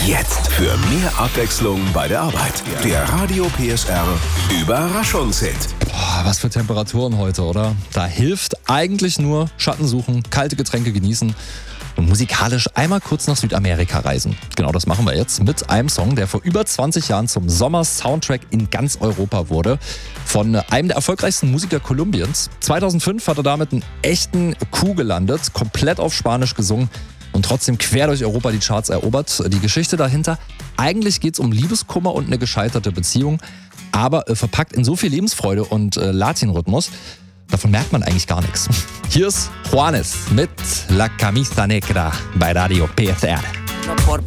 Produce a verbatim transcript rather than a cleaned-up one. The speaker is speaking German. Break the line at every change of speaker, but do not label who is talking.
Jetzt für mehr Abwechslung bei der Arbeit. Der Radio P S R Überraschungshit.
Boah, was für Temperaturen heute, oder? Da hilft eigentlich nur Schatten suchen, kalte Getränke genießen und musikalisch einmal kurz nach Südamerika reisen. Genau das machen wir jetzt mit einem Song, der vor über zwanzig Jahren zum Sommer-Soundtrack in ganz Europa wurde. Von einem der erfolgreichsten Musiker Kolumbiens. zweitausendfünf hat er damit einen echten Coup gelandet, komplett auf Spanisch gesungen und trotzdem quer durch Europa die Charts erobert. Die Geschichte dahinter: eigentlich geht es um Liebeskummer und eine gescheiterte Beziehung, aber äh, verpackt in so viel Lebensfreude und äh, Latin-Rhythmus, davon merkt man eigentlich gar nichts. Hier ist Juanes mit La Camisa Negra bei Radio P S R.
No por